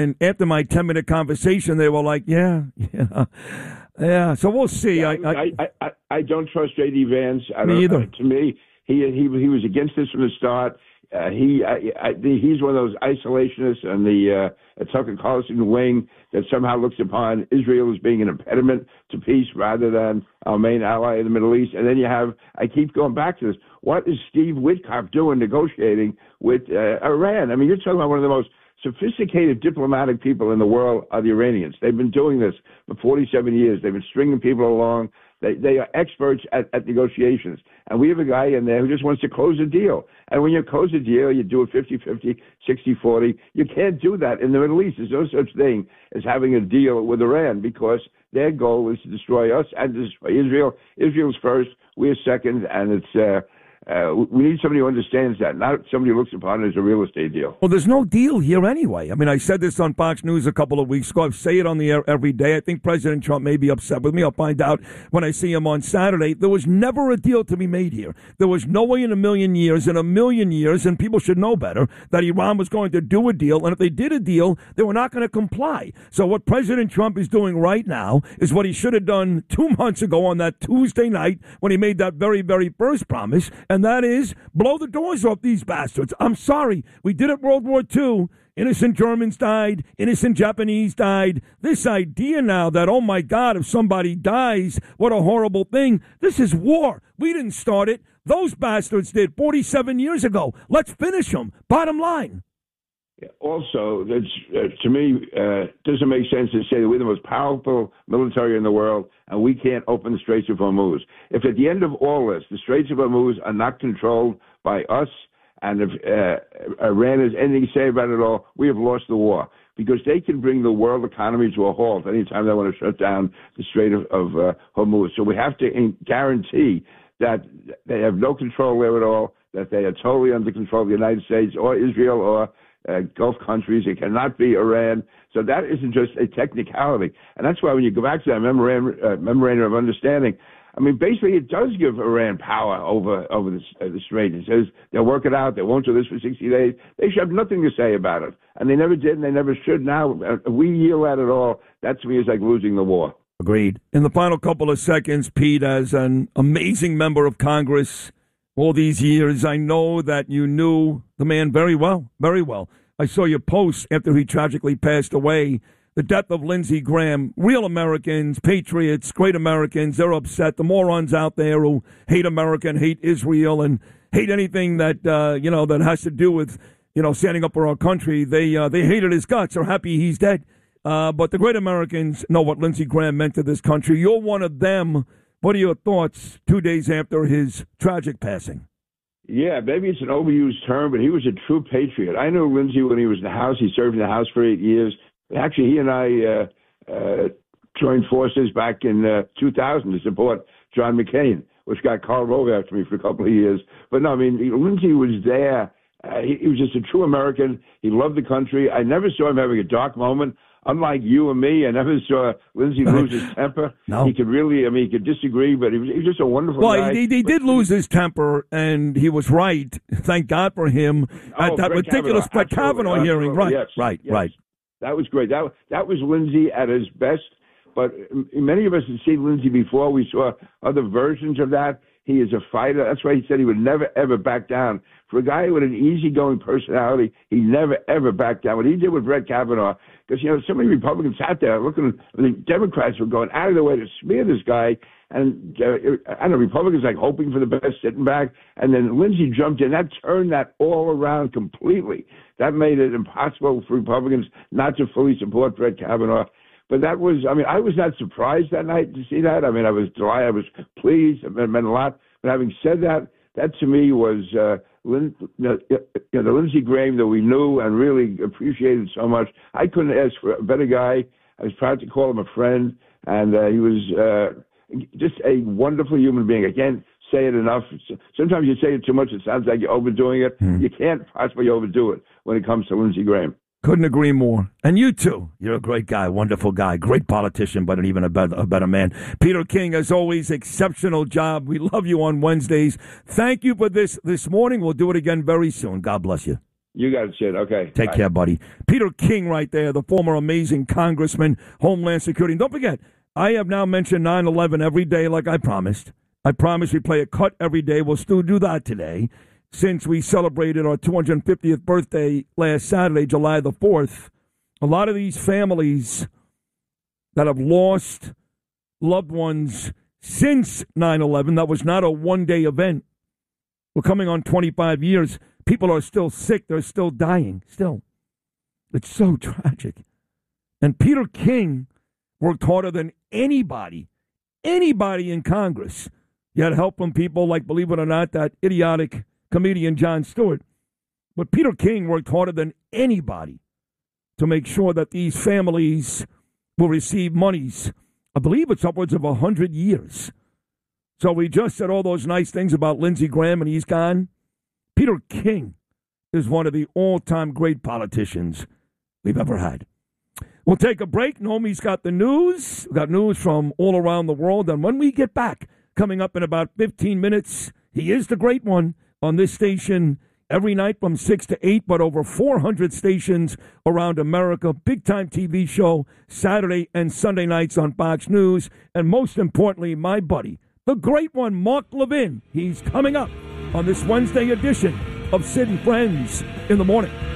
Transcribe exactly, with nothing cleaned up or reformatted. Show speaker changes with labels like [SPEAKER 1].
[SPEAKER 1] And after my ten-minute conversation, they were like, yeah, yeah, yeah. So we'll see.
[SPEAKER 2] Yeah,
[SPEAKER 1] I, I,
[SPEAKER 2] I, I, I don't trust J D. Vance. I
[SPEAKER 1] me
[SPEAKER 2] don't,
[SPEAKER 1] either.
[SPEAKER 2] Uh, to me, he, he he was against this from the start. Uh, he I, I, he's one of those isolationists and the uh, Tucker Carlson wing that somehow looks upon Israel as being an impediment to peace rather than our main ally in the Middle East. And then you have, I keep going back to this, what is Steve Witkoff doing negotiating with uh, Iran? I mean, you're talking about one of the most sophisticated diplomatic people in the world are the Iranians. They've been doing this for forty-seven years. They've been stringing people along. They they are experts at, at negotiations. And we have a guy in there who just wants to close a deal. And when you close a deal, you do it fifty-fifty, sixty-forty. You can't do that in the Middle East. There's no such thing as having a deal with Iran because their goal is to destroy us and to destroy Israel. Israel's first, we're second, and it's uh, Uh, we need somebody who understands that, not somebody who looks upon it as a real estate deal.
[SPEAKER 1] Well, there's no deal here anyway. I mean, I said this on Fox News a couple of weeks ago. I say it on the air every day. I think President Trump may be upset with me. I'll find out when I see him on Saturday. There was never a deal to be made here. There was no way in a million years, in a million years, and people should know better, that Iran was going to do a deal. And if they did a deal, they were not going to comply. So what President Trump is doing right now is what he should have done two months ago on that Tuesday night when he made that very, very first promise. And that is blow the doors off these bastards. I'm sorry. We did it World War Two. Innocent Germans died. Innocent Japanese died. This idea now that, oh, my God, if somebody dies, what a horrible thing. This is war. We didn't start it. Those bastards did forty-seven years ago. Let's finish them. Bottom line.
[SPEAKER 2] Also, that's, uh, to me, uh, doesn't make sense to say that we're the most powerful military in the world and we can't open the Straits of Hormuz. If at the end of all this, the Straits of Hormuz are not controlled by us, and if uh, Iran has anything to say about it all, we have lost the war. Because they can bring the world economy to a halt anytime they want to shut down the Strait of, of uh, Hormuz. So we have to in- guarantee that they have no control there at all, that they are totally under control of the United States or Israel or Uh, Gulf countries. It cannot be Iran. So that isn't just a technicality. And that's why when you go back to that memorandum, uh, memorandum of understanding, I mean, basically it does give Iran power over over the, uh, the Strait. It says they'll work it out. They won't do this for sixty days. They should have nothing to say about it. And they never did, and they never should now. If we yield at it all, that to me is like losing the war.
[SPEAKER 1] Agreed. In the final couple of seconds, Pete, as an amazing member of Congress, all these years, I know that you knew the man very well, very well. I saw your post after he tragically passed away, the death of Lindsey Graham. Real Americans, patriots, great Americans, they're upset. The morons out there who hate America and hate Israel and hate anything that, uh, you know, that has to do with, you know, standing up for our country, they uh, they hated his guts. They're happy he's dead. Uh, but the great Americans know what Lindsey Graham meant to this country. You're one of them. What are your thoughts two days after his tragic passing?
[SPEAKER 2] Yeah, maybe it's an overused term, but he was a true patriot. I knew Lindsey when he was in the House. He served in the House for eight years. Actually, he and I uh, uh, joined forces back in uh, two thousand to support John McCain, which got Karl Rove after me for a couple of years. But no, I mean, Lindsey was there. Uh, he, he was just a true American. He loved the country. I never saw him having a dark moment. Unlike you and me, I never saw Lindsey lose his temper.
[SPEAKER 1] No.
[SPEAKER 2] He could really, I mean, he could disagree, but he was, he was just a wonderful
[SPEAKER 1] well,
[SPEAKER 2] guy.
[SPEAKER 1] Well, he, he did lose his temper, and he was right. Thank God for him
[SPEAKER 2] oh,
[SPEAKER 1] at that
[SPEAKER 2] Brett
[SPEAKER 1] ridiculous
[SPEAKER 2] Kavanaugh.
[SPEAKER 1] Brett Kavanaugh
[SPEAKER 2] Absolutely.
[SPEAKER 1] hearing. Right,
[SPEAKER 2] yes.
[SPEAKER 1] right,
[SPEAKER 2] yes.
[SPEAKER 1] right.
[SPEAKER 2] That was great. That, that was Lindsey at his best. But many of us had seen Lindsey before. We saw other versions of that. He is a fighter. That's why he said he would never, ever back down. For a guy with an easygoing personality, he never, ever backed down. What he did with Brett Kavanaugh, because, you know, so many Republicans sat there looking, the Democrats were going out of their way to smear this guy. And, uh, I don't know, Republicans like hoping for the best, sitting back. And then Lindsey jumped in. That turned that all around completely. That made it impossible for Republicans not to fully support Brett Kavanaugh. But that was, I mean, I was not surprised that night to see that. I mean, I was delighted. I was pleased. It meant a lot. But having said that, that to me was uh, Lin, you know, the Lindsey Graham that we knew and really appreciated so much. I couldn't ask for a better guy. I was proud to call him a friend. And uh, he was uh, just a wonderful human being. I can't say it enough. Sometimes you say it too much, it sounds like you're overdoing it. Hmm. You can't possibly overdo it when it comes to Lindsey Graham.
[SPEAKER 1] Couldn't agree more. And you, too. You're a great guy, wonderful guy, great politician, but even a better, a better man. Peter King, as always, exceptional job. We love you on Wednesdays. Thank you for this this morning. We'll do it again very soon. God bless you.
[SPEAKER 2] You got it, Sid. Okay.
[SPEAKER 1] Take
[SPEAKER 2] Bye.
[SPEAKER 1] care, buddy. Peter King right there, the former amazing congressman, Homeland Security. And don't forget, I have now mentioned nine eleven every day like I promised. I promised we play a cut every day. We'll still do that today since we celebrated our two hundred fiftieth birthday last Saturday, July the fourth. A lot of these families that have lost loved ones since nine eleven, that was not a one-day event. We're coming on twenty-five years. People are still sick. They're still dying. Still. It's so tragic. And Peter King worked harder than anybody, anybody in Congress. You had help from people like, believe it or not, that idiotic comedian Jon Stewart. But Peter King worked harder than anybody to make sure that these families will receive monies. I believe it's upwards of one hundred years. So we just said all those nice things about Lindsey Graham and he's gone. Peter King is one of the all-time great politicians we've ever had. We'll take a break. Naomi's got the news. We've got news from all around the world. And when we get back, coming up in about fifteen minutes, he is the great one on this station every night from six to eight, but over four hundred stations around America. Big-time T V show Saturday and Sunday nights on Fox News. And most importantly, my buddy, the great one, Mark Levin. He's coming up on this Wednesday edition of Sid and Friends in the Morning.